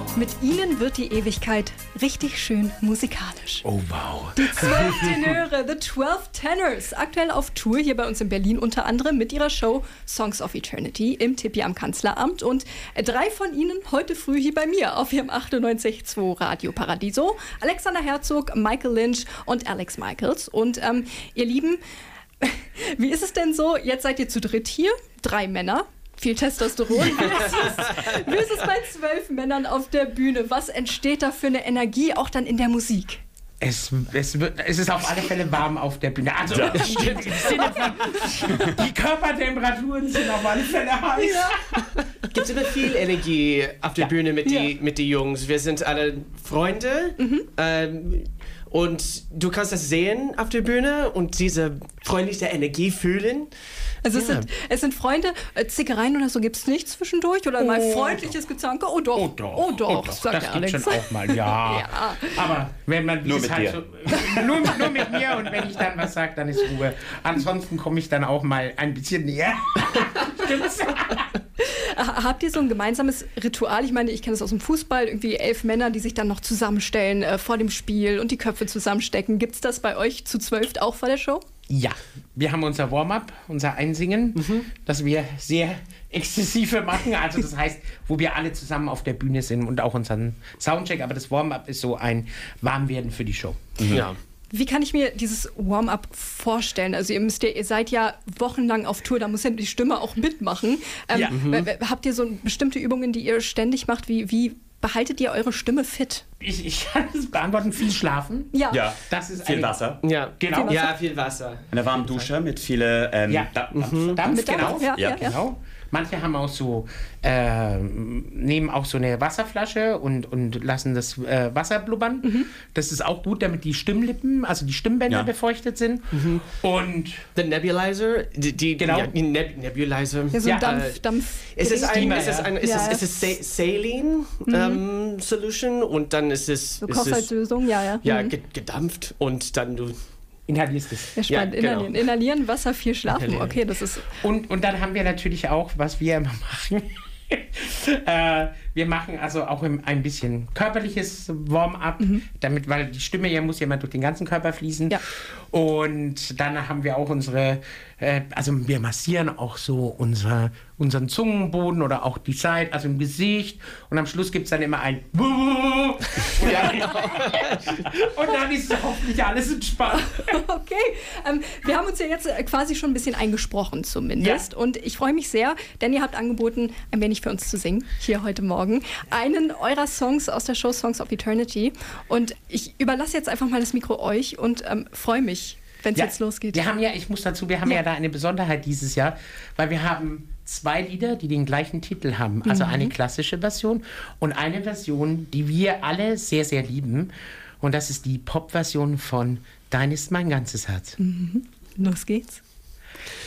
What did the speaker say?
Mit ihnen wird die Ewigkeit richtig schön musikalisch. Oh, wow. Die 12 Tenöre, The 12 Tenors, aktuell auf Tour hier bei uns in Berlin unter anderem mit ihrer Show Songs of Eternity im Tippi am Kanzleramt. Und 3 von ihnen heute früh hier bei mir auf ihrem 98.2 Radio Paradiso. Alexander Herzog, Michael Lynch und Alex Michaels. Und ihr Lieben, wie ist es denn so? Jetzt seid ihr zu dritt hier, 3 Männer. Viel Testosteron. Wie ist es bei 12 Männern auf der Bühne? Was entsteht da für eine Energie, auch dann in der Musik? Es ist auf alle Fälle warm auf der Bühne. Also, ja, stimmt. Im Sinne von, die Körpertemperaturen sind auf alle Fälle heiß. Ja. Gibt es immer viel Energie auf der Bühne mit die Jungs. Wir sind alle Freunde. Und du kannst das sehen auf der Bühne und diese freundliche Energie fühlen. Also es sind Freunde, Zickereien oder so gibt es nicht zwischendurch? Oder mal freundliches Gezanke? Oh doch, sagt das der Alex. Das gibt schon auch mal, ja. Aber wenn man nur mit dir. So, nur mit mir, und wenn ich dann was sage, dann ist Ruhe. Ansonsten komme ich dann auch mal ein bisschen näher. Stimmt's? Habt ihr so ein gemeinsames Ritual? Ich meine, ich kenne das aus dem Fußball, irgendwie 11 Männer, die sich dann noch zusammenstellen vor dem Spiel und die Köpfe zusammenstecken. Gibt es das bei euch zu 12 auch vor der Show? Ja, wir haben unser Warm-up, unser Einsingen, das wir sehr exzessive machen. Also das heißt, wo wir alle zusammen auf der Bühne sind und auch unseren Soundcheck. Aber das Warm-up ist so ein Warmwerden für die Show. Ja. Wie kann ich mir dieses Warm-up vorstellen? Also ihr seid ja wochenlang auf Tour, da muss ja die Stimme auch mitmachen. Habt ihr so bestimmte Übungen, die ihr ständig macht? Wie behaltet ihr eure Stimme fit? Ich kann das beantworten. Viel schlafen. Ja. Das ist viel Wasser. Ja, genau. Ja, viel Wasser. Eine warme Dusche mit viele Dampf, genau. Ja. Genau. Manche haben auch so, nehmen auch so eine Wasserflasche und lassen das Wasser blubbern. Das ist auch gut, damit die Stimmlippen, also die Stimmbänder befeuchtet sind. Und der Nebulizer, genau. Nebulizer. Ja, so ein Dampf. Es ist Saline Solution und dann ist es so Kochsalzlösung, gedampft und dann du inhalierst es. Ja, spannend. Genau. Inhalieren, Wasser, viel schlafen. Okay, das ist... Und dann haben wir natürlich auch, was wir immer machen, wir machen also auch ein bisschen körperliches Warm-up, damit, weil die Stimme muss ja immer durch den ganzen Körper fließen. Ja. Und dann haben wir auch also wir massieren auch so unseren Zungenboden oder auch die Seite, also im Gesicht. Und am Schluss gibt es dann immer ein und dann ist hoffentlich alles entspannt. Okay, wir haben uns ja jetzt quasi schon ein bisschen eingesprochen zumindest. Ja. Und ich freue mich sehr, denn ihr habt angeboten, ein wenig für uns zu singen, hier heute Morgen. Einen eurer Songs aus der Show Songs of Eternity. Und ich überlasse jetzt einfach mal das Mikro euch und freue mich, wenn es jetzt losgeht. Wir haben ja da eine Besonderheit dieses Jahr, weil wir haben 2 Lieder, die den gleichen Titel haben. Also eine klassische Version und eine Version, die wir alle sehr, sehr lieben. Und das ist die Pop-Version von Dein ist mein ganzes Herz. Los geht's.